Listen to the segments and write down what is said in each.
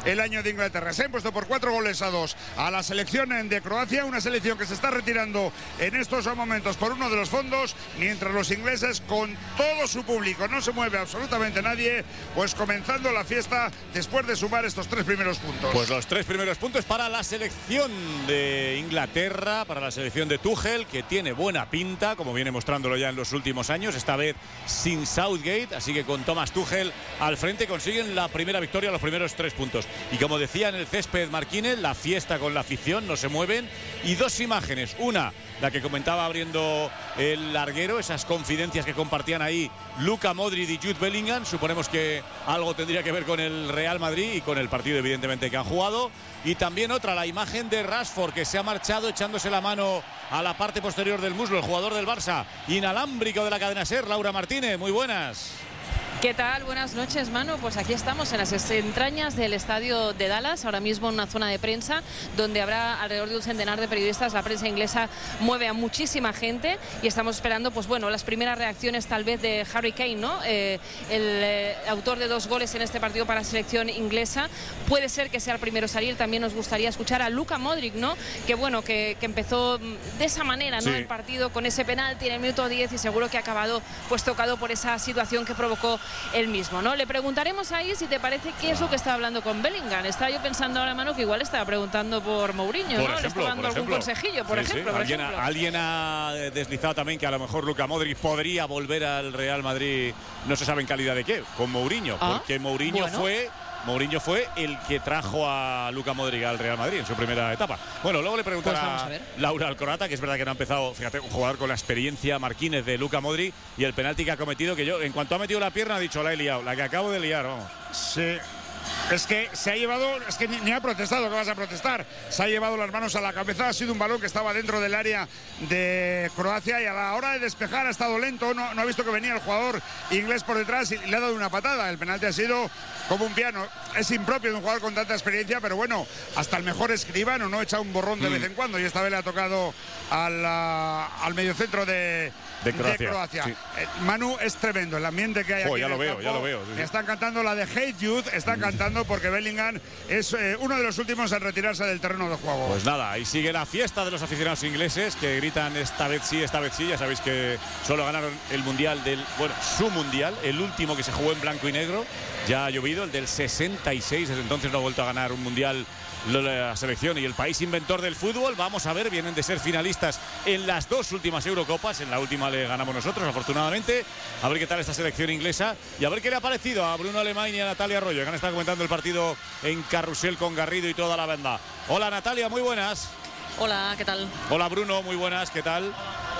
el año de Inglaterra. Se ha impuesto por 4-2 a la selección de Croacia, una selección que se está retirando en estos momentos por uno de los fondos, mientras los ingleses, con todo su público, no se mueve absolutamente nadie, pues comenzando la fiesta después de sumar estos 3 primeros puntos. Pues los 3 primeros puntos para la selección de Inglaterra, para la selección de Tuchel, que tiene buena pinta, como viene mostrándolo ya en los últimos años, esta vez sin Southgate, así que con Thomas Tuchel al frente consiguen la primera victoria, los primeros 3 puntos. Y como decía en el césped Marquínez, la fiesta con la afición, no se mueven. Y 2 imágenes, una, la que comentaba abriendo el larguero, esas confidencias que compartían ahí Luka Modric y Jude Bellingham, suponemos que algo tendría que ver con el Real Madrid y con el partido evidentemente que han jugado. Y también otra, la imagen de Rashford, que se ha marchado echándose la mano a la parte posterior del muslo, el jugador del Barça, inalámbrico de la cadena SER. Laura Martínez, muy buenas. ¿Qué tal? Buenas noches, Manu. Pues aquí estamos en las entrañas del estadio de Dallas, ahora mismo en una zona de prensa donde habrá alrededor de un centenar de periodistas. La prensa inglesa mueve a muchísima gente y estamos esperando, pues bueno, las primeras reacciones tal vez de Harry Kane, ¿no? El autor de 2 goles en este partido para la selección inglesa. Puede ser que sea el primero a salir. También nos gustaría escuchar a Luka Modric, ¿no? Que bueno, que empezó de esa manera, ¿no? Sí. El partido con ese penalti en el minuto 10 y seguro que ha acabado pues tocado por esa situación que provocó él mismo, ¿no? Le preguntaremos ahí si te parece qué es lo que está hablando con Bellingham. Estaba yo pensando ahora, Manu, que igual estaba preguntando por Mourinho, ¿no? Le estaba dando algún consejillo, por ejemplo. Alguien ha deslizado también que a lo mejor Luka Modric podría volver al Real Madrid, no se sabe en calidad de qué, con Mourinho, porque Mourinho fue el que trajo a Luka Modric al Real Madrid en su primera etapa. Bueno, luego le preguntará a Laura al croata, que es verdad que no ha empezado, fíjate, un jugador con la experiencia, Marquínez, de Luka Modric, y el penalti que ha cometido, que yo, en cuanto ha metido la pierna, ha dicho, la he liado, la que acabo de liar, vamos. Sí. Es que se ha llevado, es que ni ha protestado, ¿qué vas a protestar? Se ha llevado las manos a la cabeza, ha sido un balón que estaba dentro del área de Croacia y a la hora de despejar ha estado lento, no ha visto que venía el jugador inglés por detrás y le ha dado una patada. El penalti ha sido como un piano. Es impropio de un jugador con tanta experiencia, pero bueno, hasta el mejor escribano no echa un borrón de vez en cuando y esta vez le ha tocado al mediocentro de Croacia. Sí. Manu, es tremendo el ambiente que hay aquí. Ya lo veo. Sí. Están cantando la de Hate Youth, están cantando porque Bellingham es uno de los últimos en retirarse del terreno de juego. Pues nada, ahí sigue la fiesta de los aficionados ingleses que gritan esta vez sí. Ya sabéis que solo ganaron el mundial su mundial, el último que se jugó en blanco y negro. Ya ha llovido, el del 66, desde entonces no ha vuelto a ganar un mundial la selección y el país inventor del fútbol. Vamos a ver, vienen de ser finalistas en las 2 últimas Eurocopas, en la última le ganamos nosotros afortunadamente. A ver qué tal esta selección inglesa y a ver qué le ha parecido a Bruno Alemán y a Natalia Arroyo, que han estado comentando el partido en Carrusel con Garrido y toda la banda. Hola Natalia, muy buenas. Hola, ¿qué tal? Hola Bruno, muy buenas, ¿qué tal?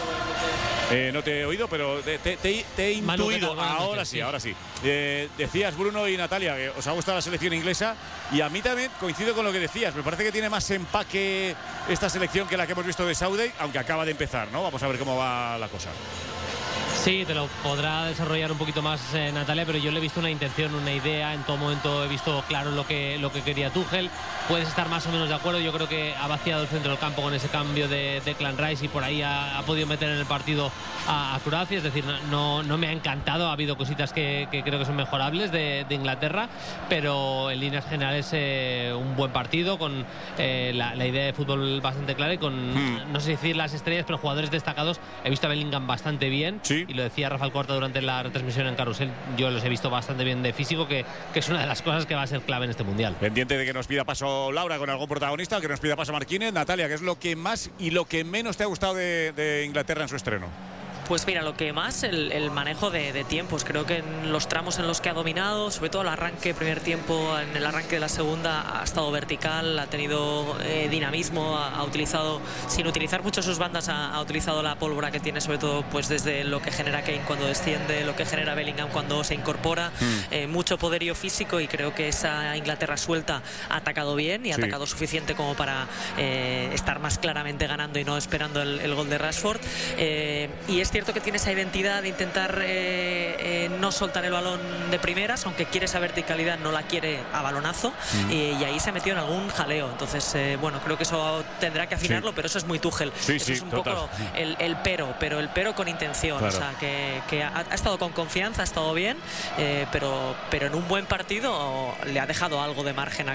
No te he oído, pero te he intuido. Ahora sí. Decías, Bruno y Natalia, que os ha gustado la selección inglesa y a mí también coincido con lo que decías. Me parece que tiene más empaque esta selección que la que hemos visto de Southgate, aunque acaba de empezar, ¿no? Vamos a ver cómo va la cosa. Sí, te lo podrá desarrollar un poquito más Natalia, pero yo le he visto una intención, una idea. En todo momento he visto claro lo que quería Tuchel. Puedes estar más o menos de acuerdo. Yo creo que ha vaciado el centro del campo con ese cambio de Declan Rice y por ahí ha podido meter en el partido a Croacia. Es decir, no me ha encantado. Ha habido cositas que creo que son mejorables de Inglaterra, pero en líneas generales un buen partido con la idea de fútbol bastante clara y con, no sé decir las estrellas, pero jugadores destacados. He visto a Bellingham bastante bien. Sí. Y lo decía Rafael Corta durante la retransmisión en Carrusel, yo los he visto bastante bien de físico, que es una de las cosas que va a ser clave en este mundial. Pendiente de que nos pida paso Laura con algún protagonista, que nos pida paso Marquínez. Natalia, ¿qué es lo que más y lo que menos te ha gustado de Inglaterra en su estreno? Pues mira, lo que más, el manejo de tiempos. Creo que en los tramos en los que ha dominado, sobre todo el arranque, primer tiempo, en el arranque de la segunda, ha estado vertical, ha tenido dinamismo, ha utilizado, sin utilizar mucho sus bandas, ha utilizado la pólvora que tiene, sobre todo pues desde lo que genera Kane cuando desciende, lo que genera Bellingham cuando se incorpora, mucho poderío físico, y creo que esa Inglaterra suelta ha atacado bien y ha atacado suficiente como para estar más claramente ganando y no esperando el gol de Rashford. Y es cierto que tiene esa identidad de intentar no soltar el balón de primeras, aunque quiere esa verticalidad, no la quiere a balonazo, y ahí se ha metido en algún jaleo. Entonces, bueno, creo que eso tendrá que afinarlo, pero eso es muy Tuchel. Eso es un poco el pero con intención. Claro. O sea, que ha estado con confianza, ha estado bien, pero en un buen partido le ha dejado algo de margen a